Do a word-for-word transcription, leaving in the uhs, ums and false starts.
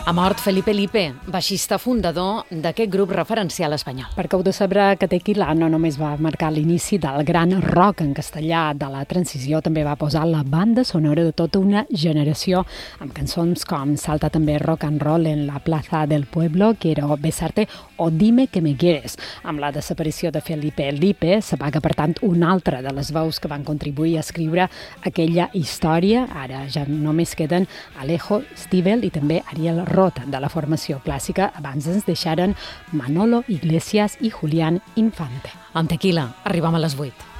Ha mort Felipe Lipe, baixista fundador d'aquest grup referencial espanyol. Perquè heu de saber que Tequila no només va marcar l'inici del gran rock en castellà de la transició, també va posar la banda sonora de tota una generació, amb cançons com Salta també rock and roll en la plaza del pueblo, Quiero besarte o Dime que me quieres. Amb la desaparició de Felipe Lipe s'apaga, per tant, una altra de les veus que van contribuir a escriure aquella història. Ara ja només queden Alejo Stivel i també Ariel Roth, de la formació clàssica. Abans ens deixaren Manolo Iglesias i Julián Infante. Amb Tequila arribem a les vuit.